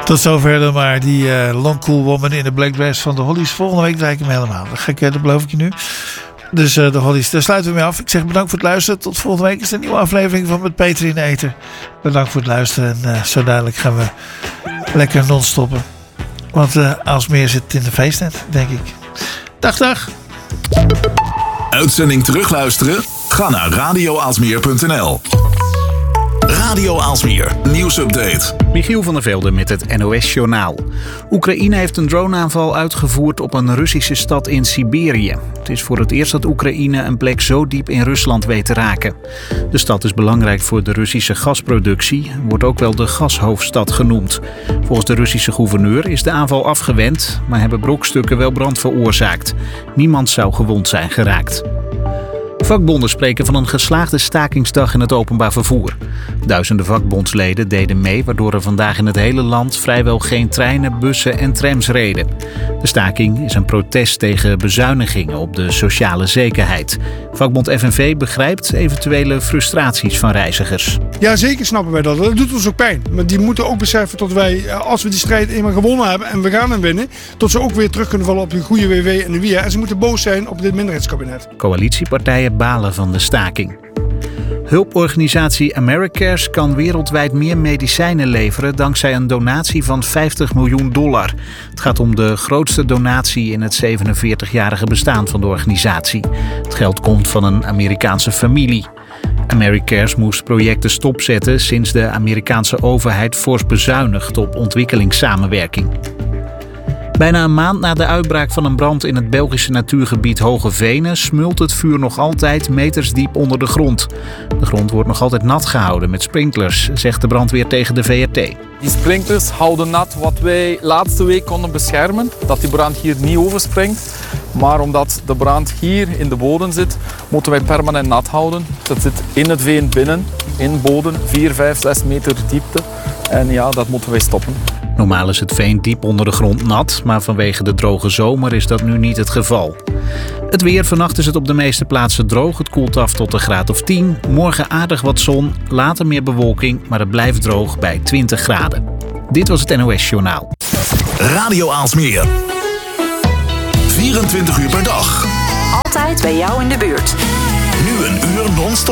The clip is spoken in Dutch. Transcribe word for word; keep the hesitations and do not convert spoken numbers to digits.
Tot zover dan maar die uh, Long Cool Woman in de Black Dress van de Hollies. Volgende week draai ik hem helemaal. Dat, ga ik, dat beloof ik je nu. Dus uh, de Hollies, daar sluiten we mee af. Ik zeg bedankt voor het luisteren. Tot volgende week is er een nieuwe aflevering van Met Peter in de Eter. Bedankt voor het luisteren. En uh, zo dadelijk gaan we lekker non-stoppen. Want uh, Aalsmeer zit in de feestnet, denk ik. Dag, dag. Uitzending terugluisteren? Ga naar radio aalsmeer punt n l. Radio Aalsmeer, nieuwsupdate. Michiel van der Velde met het N O S-journaal. Oekraïne heeft een droneaanval uitgevoerd op een Russische stad in Siberië. Het is voor het eerst dat Oekraïne een plek zo diep in Rusland weet te raken. De stad is belangrijk voor de Russische gasproductie. Wordt ook wel de gashoofdstad genoemd. Volgens de Russische gouverneur is de aanval afgewend, maar hebben brokstukken wel brand veroorzaakt. Niemand zou gewond zijn geraakt. Vakbonden spreken van een geslaagde stakingsdag in het openbaar vervoer. Duizenden vakbondsleden deden mee, waardoor er vandaag in het hele land vrijwel geen treinen, bussen en trams reden. De staking is een protest tegen bezuinigingen op de sociale zekerheid. Vakbond F N V begrijpt eventuele frustraties van reizigers. Ja, zeker snappen wij dat. Dat doet ons ook pijn. Maar die moeten ook beseffen dat wij, als we die strijd eenmaal gewonnen hebben en we gaan hem winnen, dat ze ook weer terug kunnen vallen op de goede W W en de W I A. En ze moeten boos zijn op dit minderheidskabinet. Coalitiepartijen balen van de staking. Hulporganisatie Americares kan wereldwijd meer medicijnen leveren dankzij een donatie van vijftig miljoen dollar. Het gaat om de grootste donatie in het zevenenveertigjarige bestaan van de organisatie. Het geld komt van een Amerikaanse familie. Americares moest projecten stopzetten sinds de Amerikaanse overheid fors bezuinigt op ontwikkelingssamenwerking. Bijna een maand na de uitbraak van een brand in het Belgische natuurgebied Hoge Venen smult het vuur nog altijd meters diep onder de grond. De grond wordt nog altijd nat gehouden met sprinklers, zegt de brandweer tegen de V R T. Die sprinklers houden nat wat wij laatste week konden beschermen, dat die brand hier niet overspringt. Maar omdat de brand hier in de bodem zit, moeten wij permanent nat houden. Dat zit in het veen binnen, in bodem, vier, vijf, zes meter diepte. En ja, dat moeten wij stoppen. Normaal is het veen diep onder de grond nat, maar vanwege de droge zomer is dat nu niet het geval. Het weer, vannacht is het op de meeste plaatsen droog. Het koelt af tot een graad of tien. Morgen aardig wat zon, later meer bewolking, maar het blijft droog bij twintig graden. Dit was het N O S-journaal. Radio Aalsmeer. vierentwintig uur per dag. Altijd bij jou in de buurt. Nu een uur non-stop.